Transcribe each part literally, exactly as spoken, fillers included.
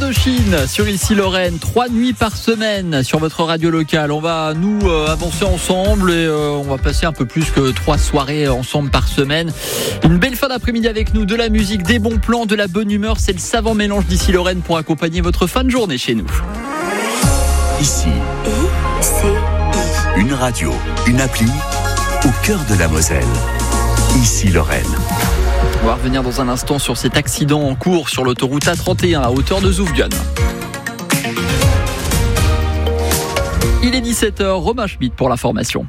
Indochine sur Ici Lorraine, trois nuits par semaine sur votre radio locale. On va nous euh, avancer ensemble et euh, on va passer un peu plus que trois soirées ensemble par semaine. Une belle fin d'après-midi avec nous, de la musique, des bons plans, de la bonne humeur. C'est le savant mélange d'Ici Lorraine pour accompagner votre fin de journée chez nous. Ici, I, C, I. une radio, une appli au cœur de la Moselle. Ici Lorraine. On va revenir dans un instant sur cet accident en cours sur l'autoroute A trente et un à hauteur de Zoufgön. Il est dix-sept heures, Romain Schmitt pour l'information.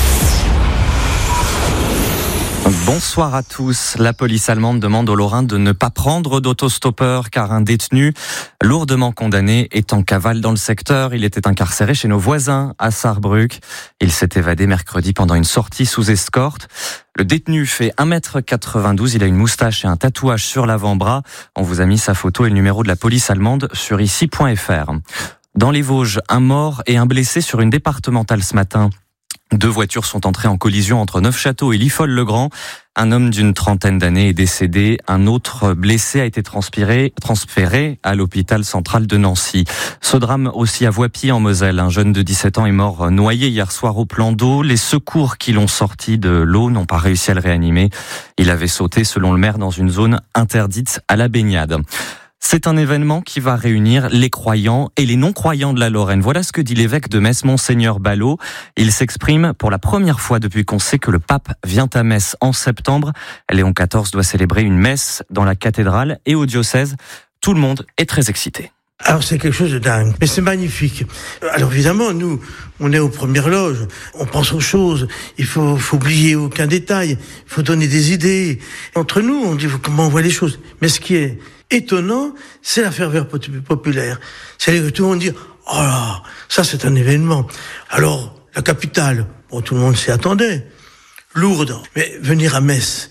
Bonsoir à tous. La police allemande demande aux Lorrains de ne pas prendre d'autostoppeur car un détenu lourdement condamné est en cavale dans le secteur. Il était incarcéré chez nos voisins à Sarrebruck. Il s'est évadé mercredi pendant une sortie sous escorte. Le détenu fait un mètre quatre-vingt-douze, il a une moustache et un tatouage sur l'avant-bras. On vous a mis sa photo et le numéro de la police allemande sur ici point f r. Dans les Vosges, un mort et un blessé sur une départementale ce matin. Deux voitures sont entrées en collision entre Neufchâteau et Liffol-le-Grand. Un homme d'une trentaine d'années est décédé. Un autre blessé a été transféré, transféré à l'hôpital central de Nancy. Ce drame aussi à Voipy en Moselle. Un jeune de dix-sept ans est mort noyé hier soir au plan d'eau. Les secours qui l'ont sorti de l'eau n'ont pas réussi à le réanimer. Il avait sauté, selon le maire, dans une zone interdite à la baignade. C'est un événement qui va réunir les croyants et les non-croyants de la Lorraine. Voilà ce que dit l'évêque de Metz, Monseigneur Ballot. Il s'exprime pour la première fois depuis qu'on sait que le pape vient à Metz en septembre. Léon quatorze doit célébrer une messe dans la cathédrale et au diocèse. Tout le monde est très excité. Alors c'est quelque chose de dingue, mais c'est magnifique. Alors évidemment, nous, on est aux premières loges, on pense aux choses, il faut, faut oublier aucun détail, il faut donner des idées. Entre nous, on dit comment on voit les choses. Mais ce qui est étonnant, c'est la ferveur populaire. C'est que tout le monde dit « Oh là, ça c'est un événement ». Alors, la capitale, bon, tout le monde s'y attendait, Lourdes, mais venir à Metz,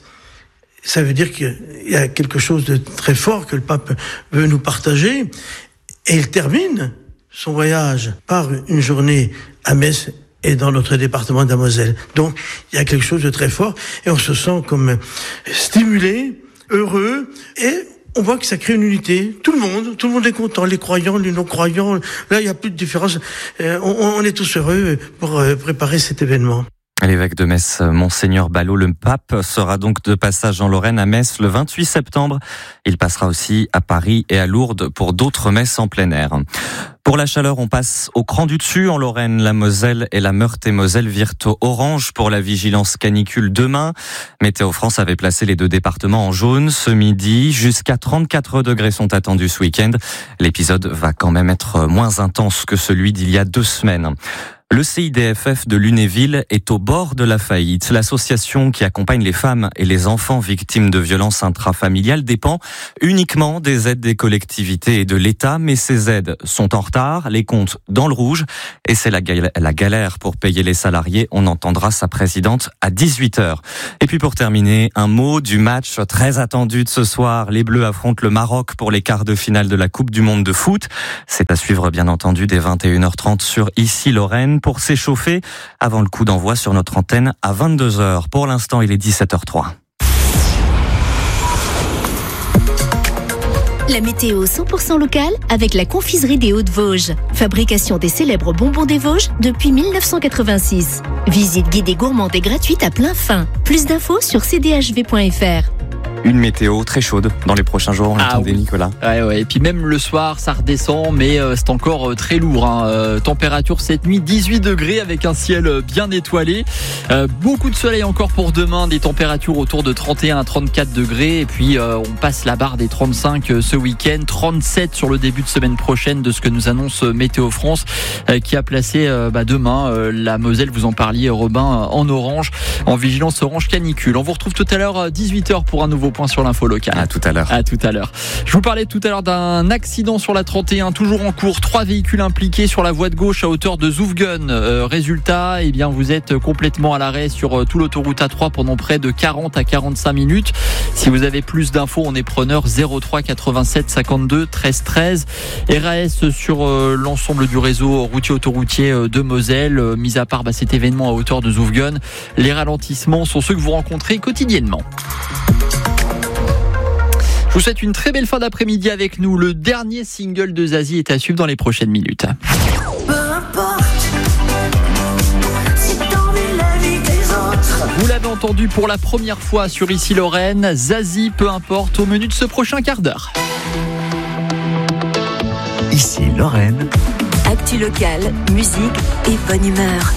ça veut dire qu'il y a quelque chose de très fort que le pape veut nous partager. Et il termine son voyage par une journée à Metz et dans notre département de la Moselle. Donc, il y a quelque chose de très fort et on se sent comme stimulé, heureux et on voit que ça crée une unité. Tout le monde, tout le monde est content, les croyants, les non-croyants. Là, il n'y a plus de différence. On, on est tous heureux pour préparer cet événement. L'évêque de Metz, Monseigneur Ballot, le pape, sera donc de passage en Lorraine à Metz le vingt-huit septembre. Il passera aussi à Paris et à Lourdes pour d'autres messes en plein air. Pour la chaleur, on passe au cran du dessus en Lorraine. La Moselle et la Meurthe-et-Moselle virent au orange pour la vigilance canicule demain. Météo France avait placé les deux départements en jaune ce midi. Jusqu'à trente-quatre degrés sont attendus ce week-end. L'épisode va quand même être moins intense que celui d'il y a deux semaines. Le C I D F F de Lunéville est au bord de la faillite. L'association qui accompagne les femmes et les enfants victimes de violences intrafamiliales dépend uniquement des aides des collectivités et de l'État, mais ces aides sont en retard, les comptes dans le rouge, et c'est la galère pour payer les salariés. On entendra sa présidente à dix-huit heures. Et puis pour terminer, un mot du match très attendu de ce soir. Les Bleus affrontent le Maroc pour les quarts de finale de la Coupe du Monde de foot. C'est à suivre bien entendu dès vingt et une heures trente sur Ici Lorraine, pour s'échauffer avant le coup d'envoi sur notre antenne à vingt-deux heures. Pour l'instant, il est dix-sept heures trois. La météo cent pour cent locale avec la confiserie des Hauts-de-Vosges. Fabrication des célèbres bonbons des Vosges depuis mille neuf cent quatre-vingt-six. Visite guidée gourmande et gratuite à plein fin. Plus d'infos sur c d h v point f r. Une météo très chaude dans les prochains jours, on attendait, oui. Nicolas. Ouais, ouais. Et puis même le soir, ça redescend, mais euh, c'est encore euh, très lourd. Hein. Euh, température cette nuit, dix-huit degrés avec un ciel euh, bien étoilé. Euh, beaucoup de soleil encore pour demain, des températures autour de trente et un à trente-quatre degrés. Et puis euh, on passe la barre des trente-cinq euh, ce week-end, trente-sept sur le début de semaine prochaine de ce que nous annonce euh, Météo France, euh, qui a placé euh, bah, demain euh, la Moselle, vous en parliez Robin, en orange, en vigilance orange canicule. On vous retrouve tout à l'heure à dix-huit heures pour un nouveau point sur l'info locale. À tout à l'heure. À tout à l'heure. Je vous parlais tout à l'heure d'un accident sur la trente et un, toujours en cours. Trois véhicules impliqués sur la voie de gauche à hauteur de Zoufgön. Euh, résultat, eh bien, vous êtes complètement à l'arrêt sur euh, tout l'autoroute A trois pendant près de quarante à quarante-cinq minutes. Si vous avez plus d'infos, on est preneur zéro trois quatre-vingt-sept cinquante-deux treize treize. R A S sur euh, l'ensemble du réseau routier autoroutier euh, de Moselle. Euh, mis à part bah, cet événement à hauteur de Zoufgön, les ralentissements sont ceux que vous rencontrez quotidiennement. Je vous souhaite une très belle fin d'après-midi avec nous. Le dernier single de Zazie est à suivre dans les prochaines minutes. Peu importe si t'envies la vie des autres. Vous l'avez entendu pour la première fois sur Ici Lorraine, Zazie, peu importe, au menu de ce prochain quart d'heure. Ici Lorraine. Actu locale, musique et bonne humeur.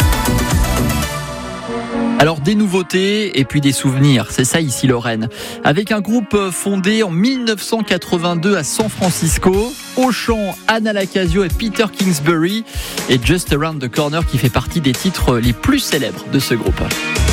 Alors des nouveautés et puis des souvenirs, c'est ça Ici Lorraine. Avec un groupe fondé en dix-neuf cent quatre-vingt-deux à San Francisco, au chant Anna Lacasio et Peter Kingsbury et Just Around the Corner qui fait partie des titres les plus célèbres de ce groupe.